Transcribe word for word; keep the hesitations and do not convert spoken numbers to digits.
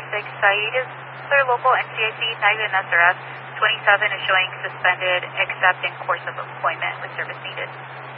six, Saeed is their local N C I C, Nagin S R S. twenty-seven is showing suspended except in course of employment with service needed.